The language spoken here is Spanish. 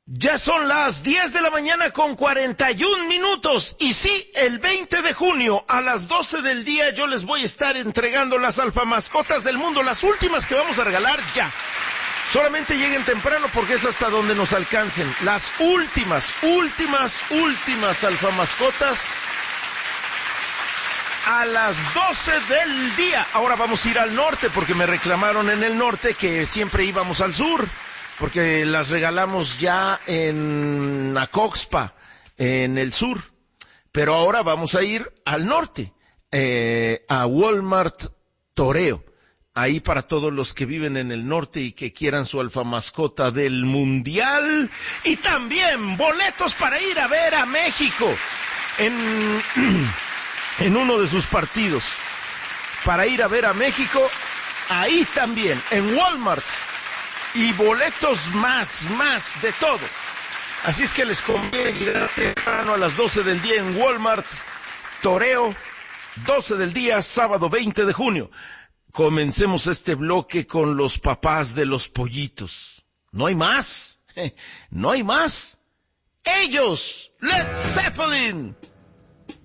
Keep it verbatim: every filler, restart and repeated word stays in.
Ya son las diez de la mañana con cuarenta y un minutos. Y sí, el veinte de junio a las doce del día yo les voy a estar entregando las alfamascotas del mundo, las últimas que vamos a regalar ya. Solamente lleguen temprano porque es hasta donde nos alcancen. Las últimas, últimas, últimas alfamascotas a las doce del día. Ahora vamos a ir al norte porque me reclamaron en el norte que siempre íbamos al sur, porque las regalamos ya en Acoxpa, en el sur. Pero ahora vamos a ir al norte, eh, a Walmart Toreo. Ahí para todos los que viven en el norte y que quieran su alfamascota del Mundial. Y también boletos para ir a ver a México en, en uno de sus partidos. Para ir a ver a México, ahí también, en Walmart. Y boletos más, más, de todo. Así es que les conviene llegar temprano a las doce del día en Walmart Toreo, doce del día, sábado veinte de junio. Comencemos este bloque con los papás de los pollitos. No hay más, no hay más. Ellos, Led Zeppelin.